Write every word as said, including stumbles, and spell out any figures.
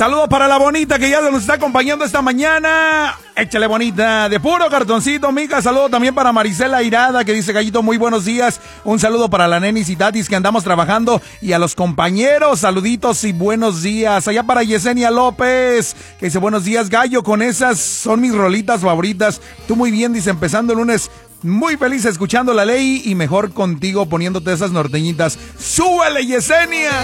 Saludos para la bonita que ya nos está acompañando esta mañana. Échale, bonita, de puro cartoncito, mica. Saludo también para Marisela Irada, que dice: Gallito, muy buenos días. Un saludo para la nenis y tatis que andamos trabajando, y a los compañeros, saluditos y buenos días. Allá para Yesenia López, que dice: buenos días, Gallo, con esas son mis rolitas favoritas. Tú muy bien, dice, empezando el lunes muy feliz escuchando la ley, y mejor contigo poniéndote esas norteñitas. ¡Súbele, Yesenia!